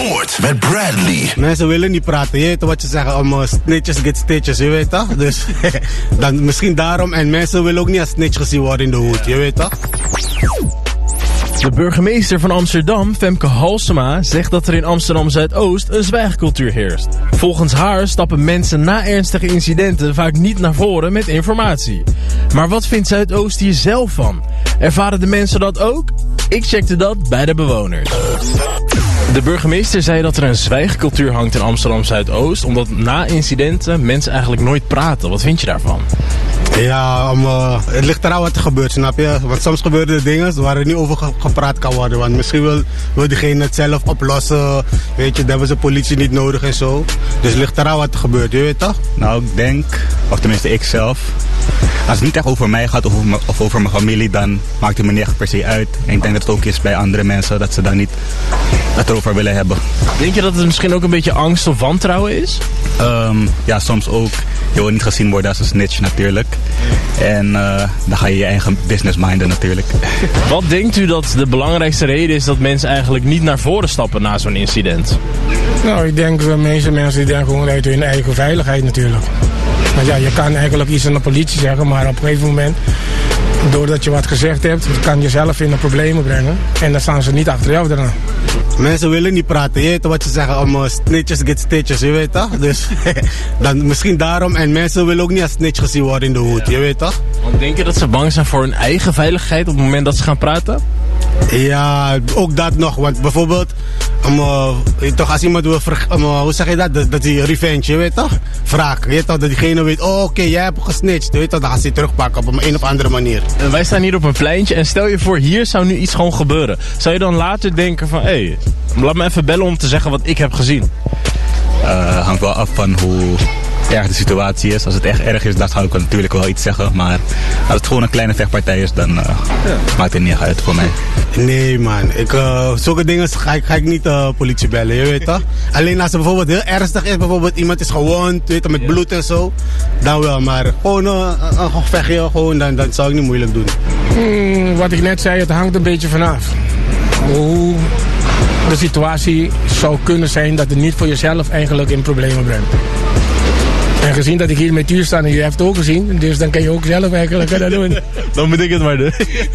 Noord met Bradley. Mensen willen niet praten, je weet wat je zegt, om snitches get stitches, je weet toch? Dus dan misschien daarom, en mensen willen ook niet als snitch gezien worden in de hoed, je weet toch? De burgemeester van Amsterdam, Femke Halsema, zegt dat er in Amsterdam Zuidoost een zwijgcultuur heerst. Volgens haar stappen mensen na ernstige incidenten vaak niet naar voren met informatie. Maar wat vindt Zuidoost hier zelf van? Ervaren de mensen dat ook? Ik checkte dat bij de bewoners. De burgemeester zei dat er een zwijgcultuur hangt in Amsterdam Zuidoost, omdat na incidenten mensen eigenlijk nooit praten. Wat vind je daarvan? Ja, het ligt eraan wat er gebeurt, snap je? Want soms gebeuren er dingen waar er niet over gepraat kan worden. Want misschien wil diegene het zelf oplossen. Weet je, dan hebben ze politie niet nodig en zo. Dus het ligt eraan wat er gebeurt, je weet toch? Nou, ik denk, of tenminste ik zelf, als het niet echt over mij gaat of over mijn familie, dan maakt het me niet echt per se uit. En ik denk dat het ook is bij andere mensen, dat ze dan niet het erover willen hebben. Denk je dat het misschien ook een beetje angst of wantrouwen is? Ja, soms ook. Je wil niet gezien worden als een snitch natuurlijk. En dan ga je je eigen business minden natuurlijk. Wat denkt u dat de belangrijkste reden is dat mensen eigenlijk niet naar voren stappen na zo'n incident? Nou, ik denk de meeste mensen die denken gewoon uit hun eigen veiligheid natuurlijk. Want ja, je kan eigenlijk iets aan de politie zeggen, maar op een gegeven moment, doordat je wat gezegd hebt, kan je zelf in de problemen brengen. En dan staan ze niet achter jou daarna. Mensen willen niet praten, je weet wat je zegt, om snitches get stitches, je weet toch? Dus dan misschien daarom, en mensen willen ook niet als snitch gezien worden in de hoed, je weet toch? Want denk je dat ze bang zijn voor hun eigen veiligheid op het moment dat ze gaan praten? Ja, ook dat nog, want bijvoorbeeld, toch als iemand wil, hoe zeg je dat? Dat is revenge, je weet toch? Wraak, je weet toch, dat diegene weet, oh oké, jij hebt gesnitcht, je weet toch, dan gaat ze terugpakken op een of andere manier. En wij staan hier op een pleintje en stel je voor, hier zou nu iets gewoon gebeuren. Zou je dan later denken van, hé, laat me even bellen om te zeggen wat ik heb gezien? Hangt wel af van hoe erg de situatie is. Als het echt erg is, dan zou ik natuurlijk wel iets zeggen. Maar als het gewoon een kleine vechtpartij is, dan maakt het niet uit voor mij. Nee man, zulke dingen ga ik niet politie bellen, je weet toch? Alleen als het bijvoorbeeld heel ernstig is, bijvoorbeeld iemand is gewond, weet je, met bloed en zo, dan wel. Maar gewoon een vechtje, dan zou ik niet moeilijk doen. Wat ik net zei, het hangt een beetje vanaf. Hoe de situatie zou kunnen zijn dat het niet voor jezelf eigenlijk in problemen brengt. En gezien dat ik hier met u sta en u heeft het ook gezien, dus dan kan je ook zelf eigenlijk dat doen. Dan moet ik het maar doen.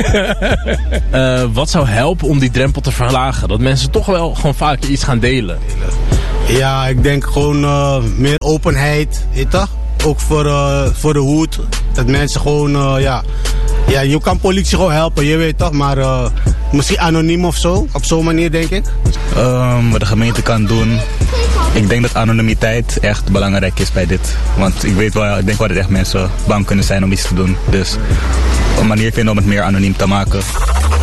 Wat zou helpen om die drempel te verlagen? Dat mensen toch wel gewoon vaker iets gaan delen? Ja, ik denk gewoon meer openheid, weet je toch? Ook voor de hoed. Dat mensen gewoon, ja, je kan politie gewoon helpen, je weet toch? Maar misschien anoniem of zo, op zo'n manier denk ik. Wat de gemeente kan doen, ik denk dat anonimiteit echt belangrijk is bij dit. Want ik denk wel dat echt mensen bang kunnen zijn om iets te doen. Dus een manier vinden om het meer anoniem te maken.